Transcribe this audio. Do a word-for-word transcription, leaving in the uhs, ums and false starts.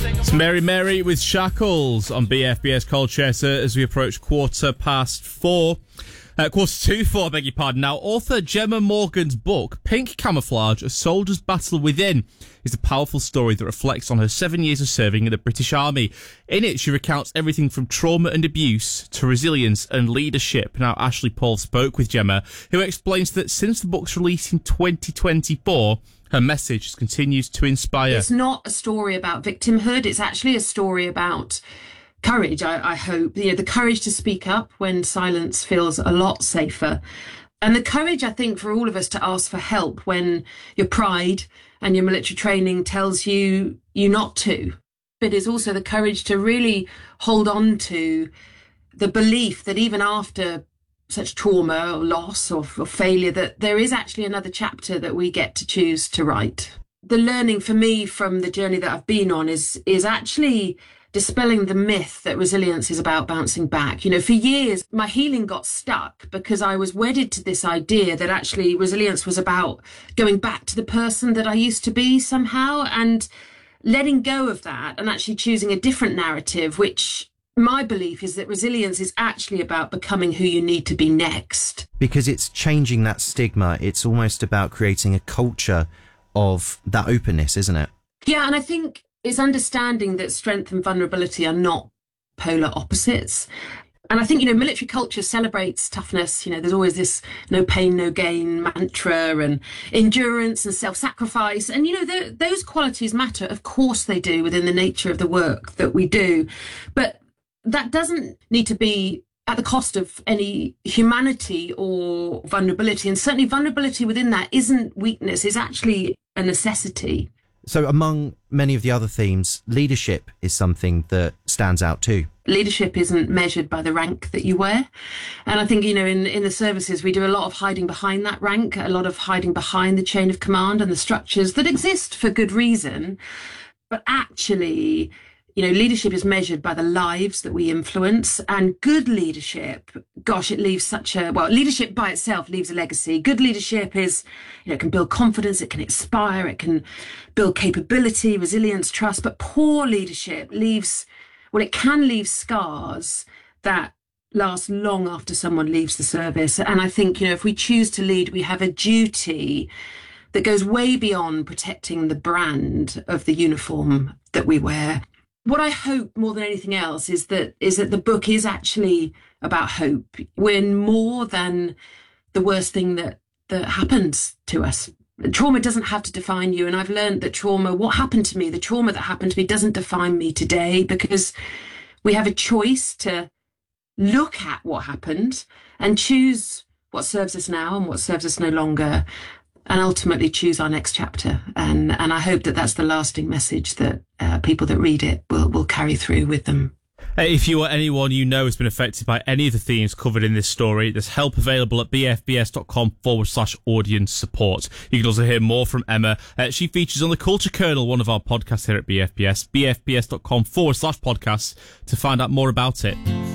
It's Mary Mary with Shackles on B F B S Cold Chaser as we approach quarter past four. Uh, quarter to four, I beg your pardon. Now, author Gemma Morgan's book, Pink Camouflage, A Soldier's Battle Within, is a powerful story that reflects on her seven years of serving in the British Army. In it, she recounts everything from trauma and abuse to resilience and leadership. Now, Ashley Paul spoke with Gemma, who explains that since the book's release in twenty twenty-four, her message continues to inspire. It's not a story about victimhood. It's actually a story about courage, I, I hope. You know, the courage to speak up when silence feels a lot safer. And the courage, I think, for all of us to ask for help when your pride and your military training tells you you not to. But it's also the courage to really hold on to the belief that even after such trauma or loss or, or failure, that there is actually another chapter that we get to choose to write. The learning for me from the journey that I've been on is is actually dispelling the myth that resilience is about bouncing back. You know, for years, my healing got stuck because I was wedded to this idea that actually resilience was about going back to the person that I used to be somehow, and letting go of that and actually choosing a different narrative, which my belief is that resilience is actually about becoming who you need to be next. Because it's changing that stigma. It's almost about creating a culture of that openness, isn't it? Yeah, and I think it's understanding that strength and vulnerability are not polar opposites. And I think, you know, military culture celebrates toughness. You know, there's always this no pain, no gain mantra, and endurance and self-sacrifice. And, you know, those qualities matter. Of course they do within the nature of the work that we do. But that doesn't need to be at the cost of any humanity or vulnerability. And certainly vulnerability within that isn't weakness, it's actually a necessity. So among many of the other themes, leadership is something that stands out too. Leadership isn't measured by the rank that you wear. And I think, you know, in, in the services, we do a lot of hiding behind that rank, a lot of hiding behind the chain of command and the structures that exist for good reason. But actually, you know, leadership is measured by the lives that we influence, and good leadership, gosh, it leaves such a, well, leadership by itself leaves a legacy. Good leadership is, you know, it can build confidence, it can inspire, it can build capability, resilience, trust. But poor leadership leaves, well, it can leave scars that last long after someone leaves the service. And I think, you know, if we choose to lead, we have a duty that goes way beyond protecting the brand of the uniform that we wear. What I hope more than anything else is that is that the book is actually about hope. We're more than the worst thing that, that happens to us. Trauma doesn't have to define you. And I've learned that trauma, what happened to me, the trauma that happened to me doesn't define me today, because we have a choice to look at what happened and choose what serves us now and what serves us no longer, and ultimately choose our next chapter. And and I hope that that's the lasting message that uh, people that read it will, will carry through with them. If you or anyone you know has been affected by any of the themes covered in this story, there's help available at bfbs.com forward slash audience support. You can also hear more from Emma. Uh, she features on The Culture Kernel, one of our podcasts here at B F B S, bfbs.com forward slash podcasts to find out more about it.